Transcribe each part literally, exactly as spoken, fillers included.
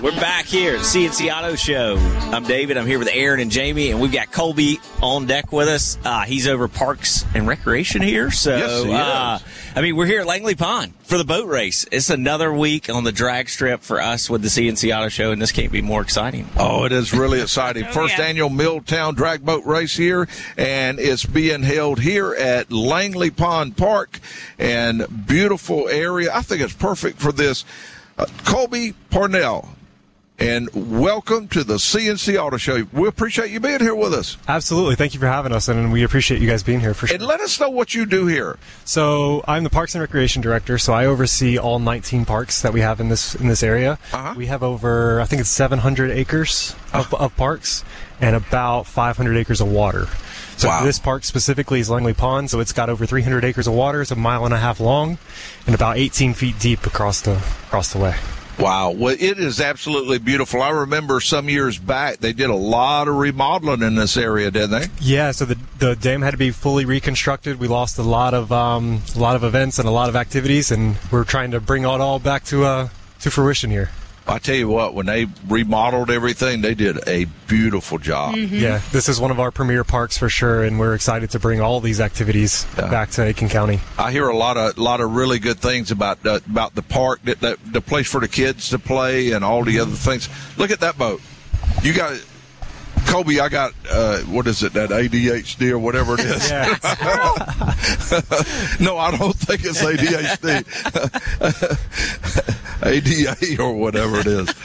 We're back here at the C N C Auto Show. I'm David. I'm here with Aaron and Jamie, and we've got Colby on deck with us. Uh, he's over Parks and Recreation here. So, yes, he uh, is. I mean, we're here at Langley Pond for the boat race. It's another week on the drag strip for us with the C N C Auto Show, and this can't be more exciting. Oh, it is really exciting. Oh, First yeah. annual Milltown Drag Boat Race here, and it's being held here at Langley Pond Park, and beautiful area. I think it's perfect for this. Uh, Colby Parnell, and welcome to the C N C Auto Show. We appreciate you being here with us. Absolutely. Thank you for having us, and we appreciate you guys being here for sure. And let us know what you do here. So I'm the Parks and Recreation Director, so I oversee all nineteen parks that we have in this in this area. Uh-huh. We have over, I think it's seven hundred acres of, of parks and about five hundred acres of water. So Wow. this park specifically is Langley Pond, so it's got over three hundred acres of water. It's a mile and a half long and about eighteen feet deep across the across the way. Wow. Well, it is absolutely beautiful. I remember some years back they did a lot of remodeling in this area, didn't they? Yeah, so the the dam had to be fully reconstructed. We lost a lot of um, a lot of events and a lot of activities, and we're trying to bring it all back to uh, to fruition here. I tell you what, when they remodeled everything, they did a beautiful job. Mm-hmm. Yeah, this is one of our premier parks for sure, and we're excited to bring all these activities Yeah. back to Aiken County. I hear a lot of lot of really good things about uh, about the park, that, that the place for the kids to play, and all the other things. Look at that boat. You got Colby. I got uh, what is it? That A D H D or whatever it is. Yeah. No, I don't think it's A D H D. A D A or whatever it is.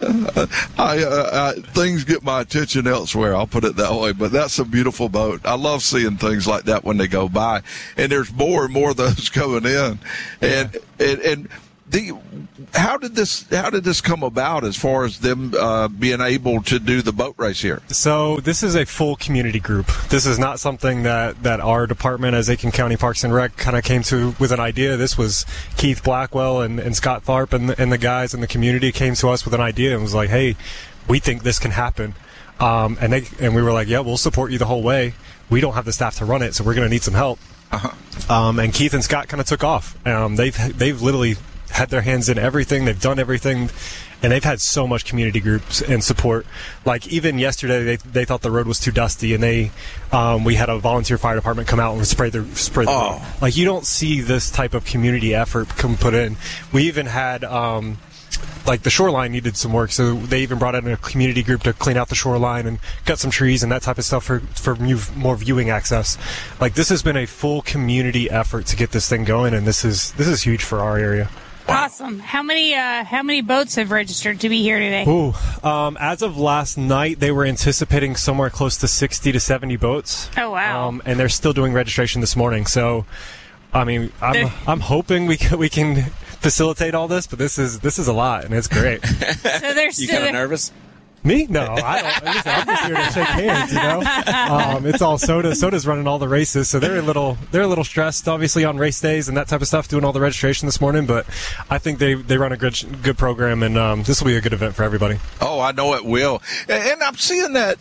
I, uh, I things get my attention elsewhere. I'll put it that way. But that's a beautiful boat. I love seeing things like that when they go by, and there's more and more of those coming in. And and, and the how did this how did this come about as far as them uh, being able to do the boat race here? So this is a full community group. This is not something that, that our department as Aiken County Parks and Rec kind of came to with an idea. This was Keith Blackwell and, and Scott Tharp and the, and the guys in the community came to us with an idea and was like, hey, we think this can happen. Um, and they and we were like, yeah, we'll support you the whole way. We don't have the staff to run it, so we're going to need some help. Uh-huh. Um, and Keith and Scott kind of took off. Um, they've they've literally had their hands in everything. They've done everything, and they've had so much community groups and support. Like even yesterday, they they thought the road was too dusty, and they um, we had a volunteer fire department come out and spray the spray the Oh. road. Like you don't see this type of community effort come put in. We even had. Um, like the shoreline needed some work, so they even brought in a community group to clean out the shoreline and cut some trees and that type of stuff for for mu- more viewing access. Like this has been a full community effort to get this thing going, and this is this is huge for our area. Awesome. How many uh, how many boats have registered to be here today? Ooh, um, as of last night, they were anticipating somewhere close to sixty to seventy boats. Oh, wow. Um, and they're still doing registration this morning. So, I mean, I'm They're- I'm hoping we can, we can facilitate all this, but this is this is a lot, and it's great. So there's You so kind of there- nervous? Me? No, I don't. Listen, I'm just here to shake hands, you know. Um, it's all Soda. Soda's running all the races, so they're a little they're a little stressed, obviously, on race days and that type of stuff, doing all the registration this morning. But I think they, they run a good good program, and um, this will be a good event for everybody. Oh, I know it will. And, and I'm seeing that.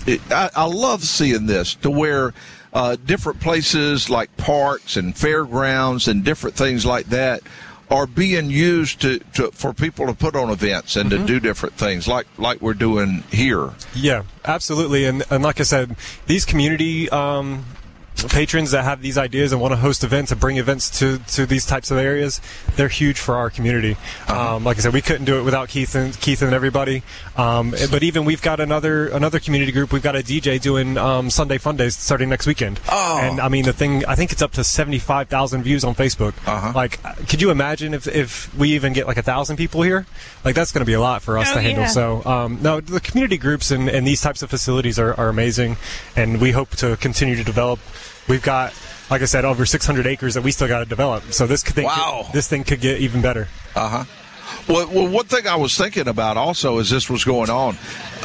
I, I love seeing this to where uh, different places like parks and fairgrounds and different things like that are being used to, to for people to put on events and Mm-hmm. to do different things like like we're doing here. Yeah, absolutely. And and like I said, these community um, patrons that have these ideas and want to host events and bring events to, to these types of areas, they're huge for our community. Uh-huh. Um, like I said, we couldn't do it without Keith and Keith and everybody. Um, but even we've got another another community group. We've got a D J doing um, Sunday Fun Days starting next weekend. Oh. And I mean, the thing, I think it's up to seventy-five thousand views on Facebook. Uh-huh. Like, could you imagine if, if we even get like a thousand people here? Like, that's going to be a lot for us Oh, to handle. yeah. So, um, no, the community groups and, and these types of facilities are, are amazing, and we hope to continue to develop. We've got, like I said, over six hundred acres that we still got to develop. So this thing, Wow. could, this thing could get even better. Uh huh. Well, well, one thing I was thinking about also as this was going on,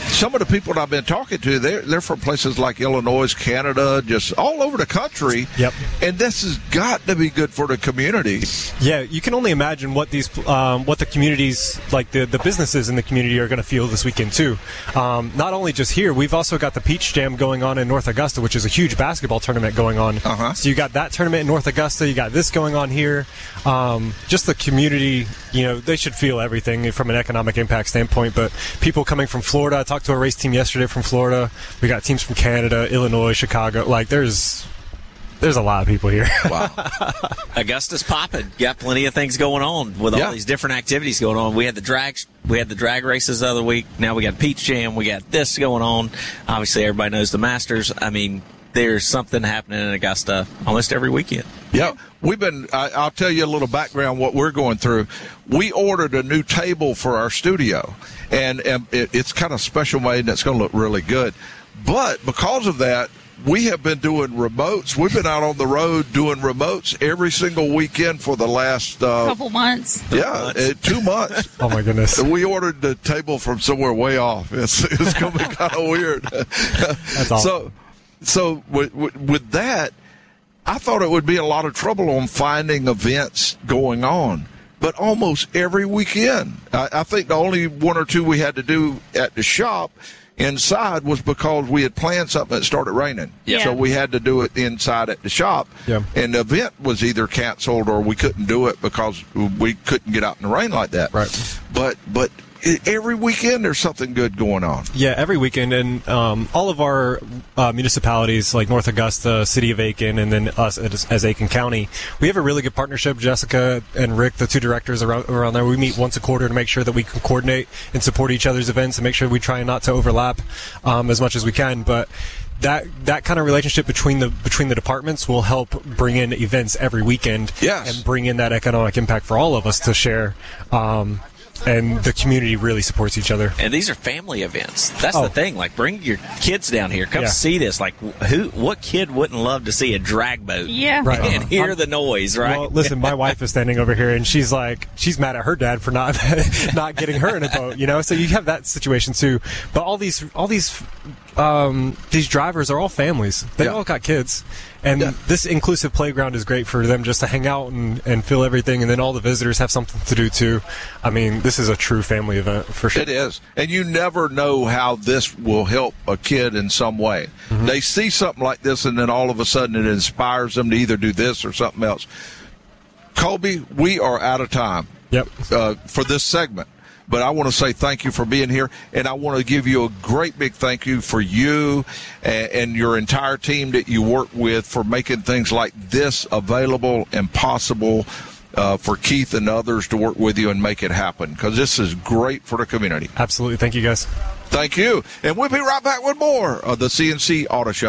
some of the people that I've been talking to, they're, they're from places like Illinois, Canada, just all over the country. Yep. And this has got to be good for the community. Yeah, you can only imagine what these, um, what the communities, like the, the businesses in the community are going to feel this weekend too. Um, not only just here, we've also got the Peach Jam going on in North Augusta, which is a huge basketball tournament going on. Uh-huh. So you got that tournament in North Augusta, you got this going on here. Um, just the community, you know, they should feel everything from an economic impact standpoint, but people coming from Florida, I talked to a race team yesterday from Florida. We got teams from Canada, Illinois, Chicago. Like, there's there's a lot of people here. Wow. Augusta's popping. Got plenty of things going on with yeah. all these different activities going on. We had the drag we had the drag races the other week. Now we got Peach Jam. We got this going on. Obviously, everybody knows the Masters. I mean, there's something happening in Augusta almost every weekend. Yeah, we've been, I, I'll tell you a little background what we're going through. We ordered a new table for our studio, and, and it, it's kind of special made, and it's going to look really good. But because of that, we have been doing remotes. We've been out on the road doing remotes every single weekend for the last uh, couple months. Yeah, uh, two months. Oh my goodness! We ordered the table from somewhere way off. It's it's going to be kind of weird. That's awesome. So, so with, with that, I thought it would be a lot of trouble on finding events going on. But almost every weekend, I, I think the only one or two we had to do at the shop inside was because we had planned something that started raining. Yeah. So we had to do it inside at the shop. Yeah. And the event was either canceled or we couldn't do it because we couldn't get out in the rain like that. Right. But, but every weekend there's something good going on. Yeah, every weekend. And um, all of our uh, municipalities, like North Augusta, City of Aiken, and then us as, as Aiken County, we have a really good partnership. Jessica and Rick, the two directors around, around there, we meet once a quarter to make sure that we can coordinate and support each other's events and make sure we try not to overlap um, as much as we can. But that that kind of relationship between the between the departments will help bring in events every weekend. Yes. And bring in that economic impact for all of us to share. Um, And the community really supports each other. And these are family events. That's Oh. the thing. Like, bring your kids down here. Come Yeah. see this. Like, who? What kid wouldn't love to see a drag boat? Yeah. Right. And Uh-huh. hear I'm- the noise, right? Well, listen, my wife is standing over here, and she's like, she's mad at her dad for not not getting her in a boat, you know. So you have that situation too. But all these all these um, these drivers are all families. They Yeah. all got kids, and Yeah. this inclusive playground is great for them just to hang out and, and feel everything. And then all the visitors have something to do too. I mean, this is a true family event for sure. It is. And you never know how this will help a kid in some way. Mm-hmm. They see something like this, and then all of a sudden it inspires them to either do this or something else. Colby, we are out of time Yep. uh, for this segment. But I want to say thank you for being here, and I want to give you a great big thank you for you and, and your entire team that you work with for making things like this available and possible uh, for Keith and others to work with you and make it happen, because this is great for the community. Absolutely. Thank you, guys. Thank you. And we'll be right back with more of the C N C Auto Show.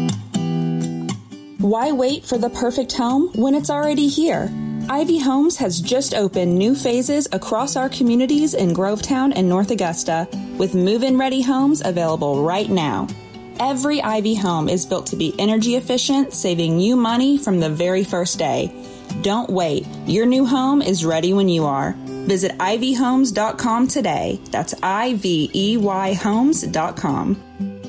Why wait for the perfect home when it's already here? Ivy Homes has just opened new phases across our communities in Grovetown and North Augusta, with move-in ready homes available right now. Every Ivy home is built to be energy efficient, saving you money from the very first day. Don't wait. Your new home is ready when you are. Visit ivy homes dot com today. That's I V E Y homes dot com.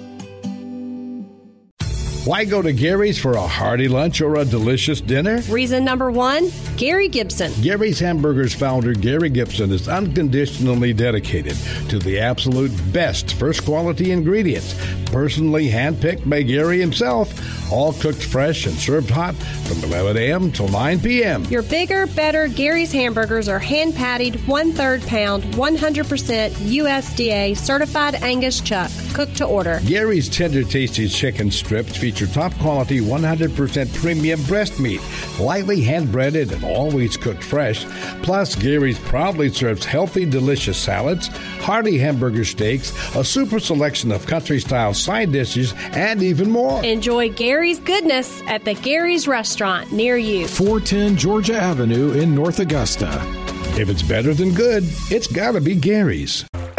Why go to Gary's for a hearty lunch or a delicious dinner? Reason number one, Gary Gibson. Gary's Hamburgers founder Gary Gibson is unconditionally dedicated to the absolute best first quality ingredients, personally handpicked by Gary himself, all cooked fresh and served hot from eleven a.m. till nine p.m. Your bigger, better Gary's hamburgers are hand patted, one-third pound, one hundred percent U S D A certified Angus chuck, cooked to order. Gary's tender, tasty chicken strips feature top quality one hundred percent premium breast meat, lightly hand-breaded and always cooked fresh. Plus, Gary's proudly serves healthy, delicious salads, hearty hamburger steaks, a super selection of country-style side dishes, and even more. Enjoy Gary's goodness at the Gary's restaurant near you. four ten Georgia Avenue in North Augusta. If it's better than good, it's gotta be Gary's.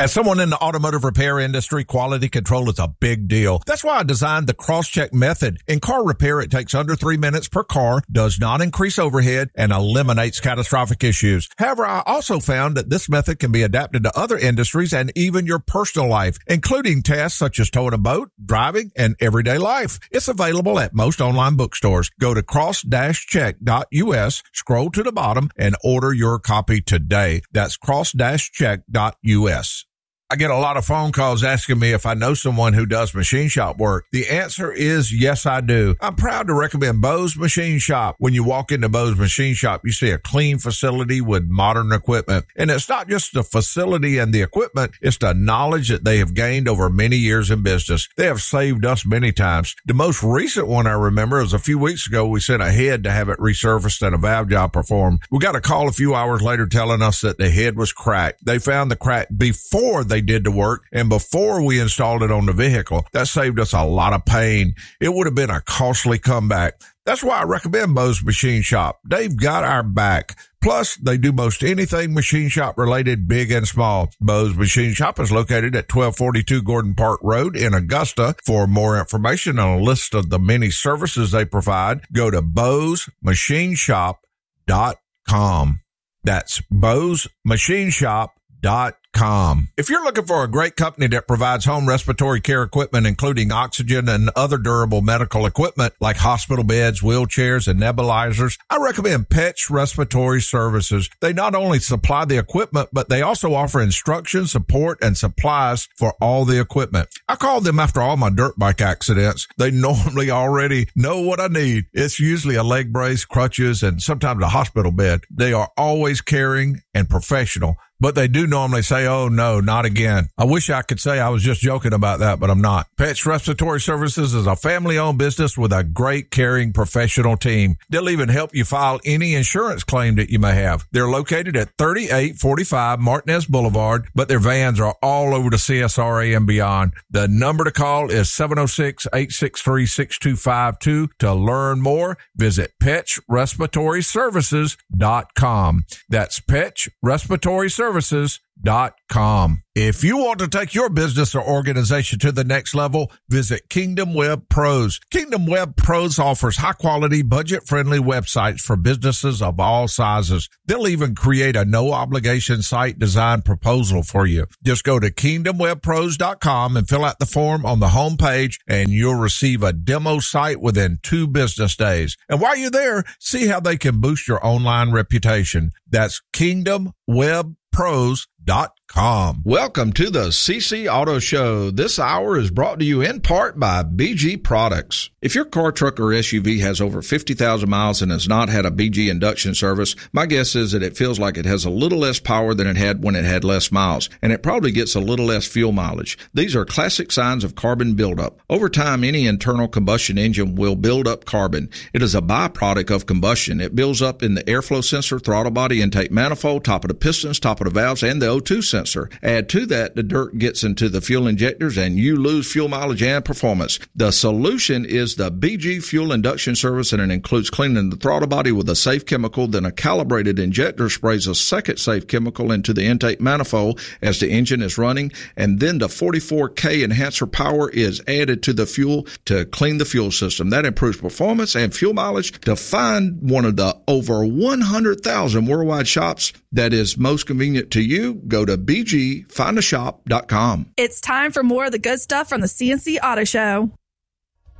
As someone in the automotive repair industry, quality control is a big deal. That's why I designed the cross-check method. In car repair, it takes under three minutes per car, does not increase overhead, and eliminates catastrophic issues. However, I also found that this method can be adapted to other industries and even your personal life, including tasks such as towing a boat, driving, and everyday life. It's available at most online bookstores. Go to cross dash check dot U S, scroll to the bottom, and order your copy today. That's cross dash check dot U S. I get a lot of phone calls asking me if I know someone who does machine shop work. The answer is yes, I do. I'm proud to recommend Bo's Machine Shop. When you walk into Bo's Machine Shop, you see a clean facility with modern equipment. And it's not just the facility and the equipment, it's the knowledge that they have gained over many years in business. They have saved us many times. The most recent one I remember is a few weeks ago, we sent a head to have it resurfaced and a valve job performed. We got a call a few hours later telling us that the head was cracked. They found the crack before they did the work and before we installed it on the vehicle. That saved us a lot of pain. It would have been a costly comeback. That's why I recommend Bo's Machine Shop. They've got our back. Plus, they do most anything machine shop related, big and small. Bo's Machine Shop is located at twelve forty-two Gordon Park Road in Augusta. For more information on a list of the many services they provide, go to bos machine shop dot com. That's bos machine shop dot com. If you're looking for a great company that provides home respiratory care equipment, including oxygen and other durable medical equipment like hospital beds, wheelchairs, and nebulizers, I recommend Petch Respiratory Services. They not only supply the equipment, but they also offer instruction, support, and supplies for all the equipment. I called them after all my dirt bike accidents. They normally already know what I need. It's usually a leg brace, crutches, and sometimes a hospital bed. They are always caring and professional, but they do normally say, oh, no, not again. I wish I could say I was just joking about that, but I'm not. Petch Respiratory Services is a family-owned business with a great, caring, professional team. They'll even help you file any insurance claim that you may have. They're located at thirty-eight forty-five Martinez Boulevard, but their vans are all over the C S R A and beyond. The number to call is seven oh six, eight six three, six two five two. To learn more, visit petch respiratory services dot com. That's Petch Respiratory Services dot com. If you want to take your business or organization to the next level, visit Kingdom Web Pros. Kingdom Web Pros offers high-quality, budget-friendly websites for businesses of all sizes. They'll even create a no-obligation site design proposal for you. Just go to kingdom web pros dot com and fill out the form on the home page, and you'll receive a demo site within two business days. And while you're there, see how they can boost your online reputation. That's Kingdom Web Pros dot com. Welcome to the C C Auto Show. This hour is brought to you in part by B G Products. If your car, truck, or S U V has over fifty thousand miles and has not had a B G induction service, my guess is that it feels like it has a little less power than it had when it had less miles, and it probably gets a little less fuel mileage. These are classic signs of carbon buildup. Over time, any internal combustion engine will build up carbon. It is a byproduct of combustion. It builds up in the airflow sensor, throttle body, intake manifold, top of the pistons, top of the valves, and the O two sensor. Add to that, the dirt gets into the fuel injectors and you lose fuel mileage and performance. The solution is the B G Fuel Induction Service, and it includes cleaning the throttle body with a safe chemical. Then a calibrated injector sprays a second safe chemical into the intake manifold as the engine is running, and then the forty-four K enhancer power is added to the fuel to clean the fuel system. That improves performance and fuel mileage. To find one of the over one hundred thousand worldwide shops that is most convenient to you, go to b g find a shop dot com. It's time for more of the good stuff from the C N C Auto Show.